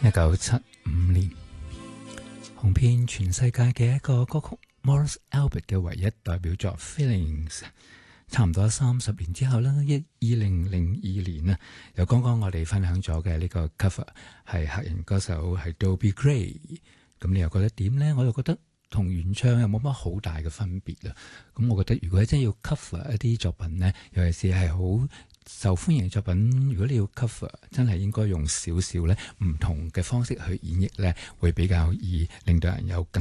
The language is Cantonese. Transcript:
1975年紅遍全世界嘅一個歌曲 Morris Albert 嘅唯一代表作 Feelings， 差唔多30年之後啦，2002年啊，由剛剛我哋分享咗嘅呢個 cover 係黑人歌手係 Dobie Gray， 咁你又覺得點呢？我又覺得同原唱又冇乜好大嘅分別啦。咁我覺得如果真係要 cover 一啲作品呢，尤其是係好受歡迎嘅作品，如果你要 cover， 真係應該用少少咧唔同嘅方式去演繹咧，會比較易令到人有更